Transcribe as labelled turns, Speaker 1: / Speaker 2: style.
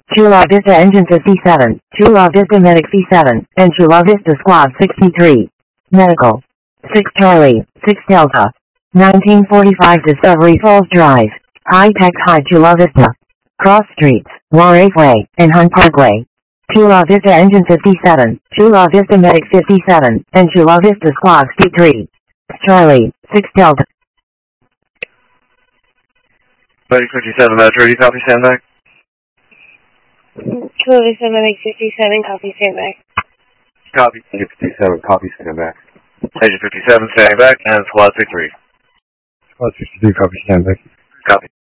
Speaker 1: Chula Vista Engine 57, Chula Vista Medic C7, and Chula Vista Squad 63. Medical. 6 Charlie, 6 Delta. 1945 Discovery Falls Drive. High-Tech High Chula Vista. Cross Streets, Juarez Way, and Hunt Parkway. Chula Vista Engine 57, Chula Vista Medic 57, and Chula Vista Squad 63. Charlie, 6 Delta.
Speaker 2: Medic 57, Metro, do you copy standby?
Speaker 3: Chula Vista Medic 57, copy standby.
Speaker 2: Copy.
Speaker 4: Agent 57, copy, stand back.
Speaker 2: Agent 57, standing back, and Squad 63.
Speaker 4: Squad 63, copy, stand back.
Speaker 2: Copy.